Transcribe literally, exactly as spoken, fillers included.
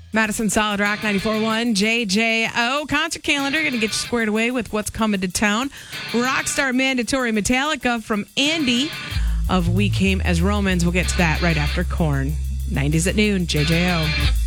Madison Solid Rock ninety-four point one, J J O. Concert calendar, going to get you squared away with what's coming to town. Rockstar Mandatory Metallica from Andy of We Came as Romans. We'll get to that right after Korn. nineties at noon, J J O.